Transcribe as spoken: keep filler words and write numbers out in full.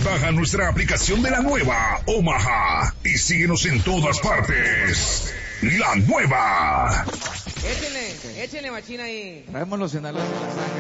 Baja nuestra aplicación de la nueva Omaha y síguenos en todas partes. La nueva. Échenle, échenle machina ahí. Traemos los inhaladores de la sangre.